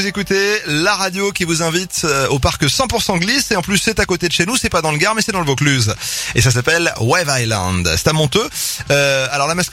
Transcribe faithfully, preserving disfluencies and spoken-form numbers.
écoutez la radio qui vous invite au parc cent pour cent glisse et en plus c'est à côté de chez nous, c'est pas dans le Gard mais c'est dans le Vaucluse. Et ça s'appelle Wave Island. C'est à Monteux. Euh, alors la mascotte